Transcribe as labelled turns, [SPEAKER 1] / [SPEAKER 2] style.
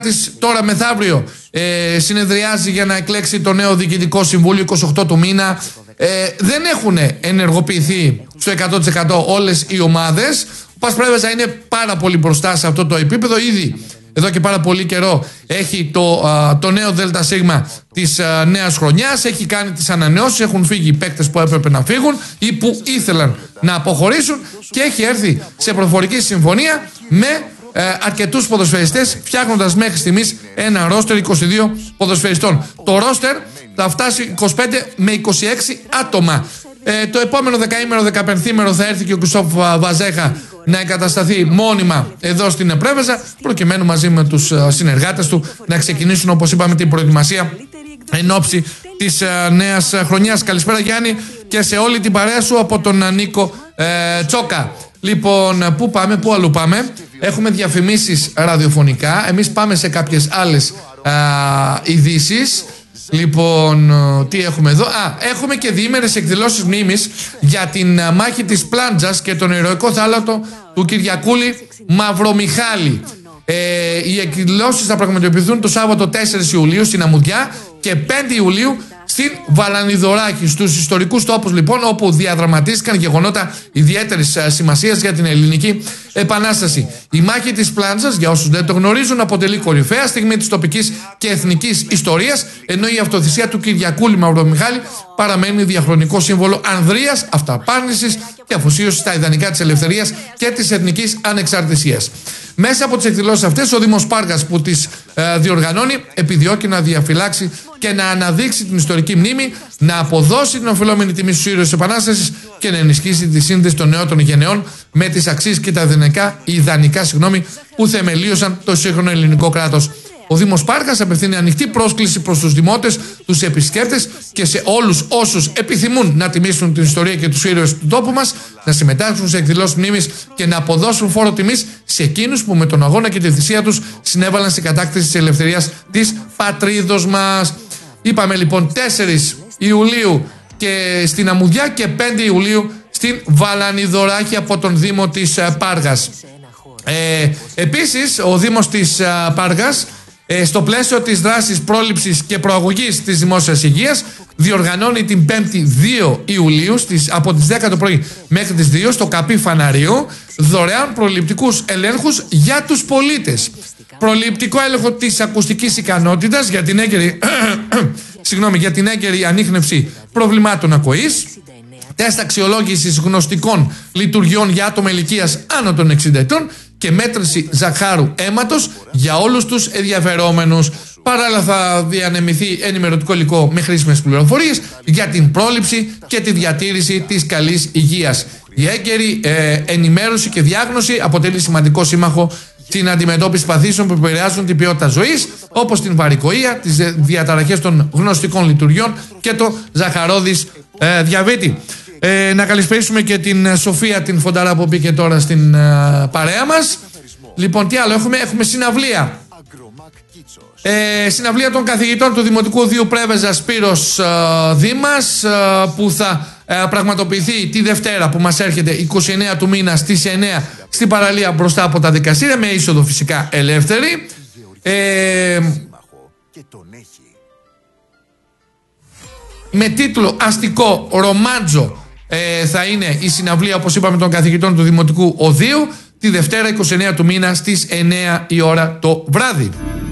[SPEAKER 1] της τώρα μεθαύριο συνεδριάζει για να εκλέξει το νέο διοικητικό συμβούλιο 28 του μήνα. Δεν έχουν ενεργοποιηθεί στο 100% όλες οι ομάδες. Ο ΠΑΣ Πρέβεζα είναι πάρα πολύ μπροστά σε αυτό το επίπεδο. Ήδη εδώ και πάρα πολύ καιρό έχει το νέο ΔΣ της νέας χρονιάς. Έχει κάνει τις ανανεώσεις. Έχουν φύγει οι παίκτες που έπρεπε να φύγουν ή που ήθελαν να αποχωρήσουν. Και έχει έρθει σε προφορική συμφωνία με αρκετούς ποδοσφαιριστές, φτιάχνοντας μέχρι στιγμής ένα ρόστερ 22 ποδοσφαιριστών. Το ρόστερ θα φτάσει 25 με 26 άτομα. Το επόμενο δεκαήμερο, 15ήμερο θα έρθει και ο Κριστόφ Βαζέχα να εγκατασταθεί μόνιμα εδώ στην Πρέβεζα, προκειμένου μαζί με τους συνεργάτες του να ξεκινήσουν, όπως είπαμε, την προετοιμασία εν ώψη της νέας χρονιάς. Καλησπέρα Γιάννη και σε όλη την παρέα σου από τον Νίκο Τσόκα. Λοιπόν, πού πάμε, πού αλλού πάμε? Έχουμε διαφημίσεις ραδιοφωνικά. Εμείς πάμε σε κάποιες άλλες ειδήσεις. Λοιπόν, τι έχουμε εδώ? Έχουμε και διήμερες εκδηλώσεις μνήμης για την μάχη της Πλάντζας και τον ηρωικό θάλατο του Κυριακούλη Μαυρομιχάλη. Οι εκδηλώσεις θα πραγματοποιηθούν το Σάββατο 4 Ιουλίου στην Αμμουδιά και 5 Ιουλίου στην Βαλανιδωράκη, στους ιστορικούς τόπους λοιπόν, όπου διαδραματίστηκαν γεγονότα ιδιαίτερης σημασίας για την ελληνική επανάσταση. Η μάχη της Πλάντζας, για όσους δεν το γνωρίζουν, αποτελεί κορυφαία στιγμή της τοπικής και εθνικής ιστορίας, ενώ η αυτοθυσία του Κυριακούλη Μαυρομιχάλη παραμένει διαχρονικό σύμβολο ανδρείας, αυταπάρνησης και αφοσίωσης στα ιδανικά της ελευθερίας και της εθνικής ανεξαρτησίας. Μέσα από τις εκδηλώσεις αυτές, ο Δήμος Πάργας που τις διοργανώνει επιδιώκει να διαφυλάξει και να αναδείξει την ιστορική μνήμη, να αποδώσει την οφειλόμενη τιμή στους ήρωες της Επανάστασης και να ενισχύσει τη σύνδεση των νεότερων γενεών με τις αξίες και τα ιδανικά που θεμελίωσαν το σύγχρονο ελληνικό κράτος. Ο Δήμος Πάργας απευθύνει ανοιχτή πρόσκληση προς τους δημότες, τους επισκέπτες και σε όλους όσους επιθυμούν να τιμήσουν την ιστορία και τους ήρωες του τόπου μας να συμμετάσχουν σε εκδηλώσεις μνήμης και να αποδώσουν φόρο τιμής σε εκείνους που με τον αγώνα και τη θυσία τους συνέβαλαν στην κατάκτηση της ελευθερίας της πατρίδος μας. Είπαμε λοιπόν 4 Ιουλίου και στην Αμμουδιά και 5 Ιουλίου στην Βαλανιδωράκη από τον Δήμο της Πάργας. Επίσης ο Δήμος της Πάργας, στο πλαίσιο της δράσης πρόληψης και προαγωγής της δημόσιας υγείας, διοργανώνει την 5η 2 Ιουλίου από τις 10 το πρωί μέχρι τις 2 στο Καπί Φαναρίου δωρεάν προληπτικούς ελέγχους για τους πολίτες. Προληπτικό έλεγχο της ακουστικής ικανότητας για την έγκαιρη, για την έγκαιρη ανίχνευση προβλημάτων ακοής, τεστ αξιολόγησης γνωστικών λειτουργιών για άτομα ηλικίας άνω των 60 ετών και μέτρηση ζαχάρου αίματος για όλους τους ενδιαφερόμενους. Παράλληλα θα διανεμηθεί ενημερωτικό υλικό με χρήσιμες πληροφορίες για την πρόληψη και τη διατήρηση της καλής υγείας. Η έγκαιρη ενημέρωση και διάγνωση αποτελεί σημαντικό σύμμαχο στην αντιμετώπιση παθήσεων που επηρεάζουν την ποιότητα ζωής, όπως την βαρικοεία, τις διαταραχές των γνωστικών λειτουργιών και το ζαχαρόδης διαβήτη. Να καλησπερίσουμε και την Σοφία την Φονταρά που μπήκε τώρα στην παρέα μας. Λοιπόν, τι άλλο έχουμε? Έχουμε συναυλία. Συναυλία των καθηγητών του Δημοτικού Οδείου Πρέβεζα Σπύρος Δήμας, που θα πραγματοποιηθεί τη Δευτέρα που μας έρχεται 29 του μήνα στις 9 στην παραλία μπροστά από τα δικαστήρια, με είσοδο φυσικά ελεύθερη. Με τίτλο αστικό ρομάντζο θα είναι η συναυλία, όπως είπαμε, των καθηγητών του Δημοτικού Οδείου τη Δευτέρα 29 του μήνα στις 9 η ώρα το βράδυ.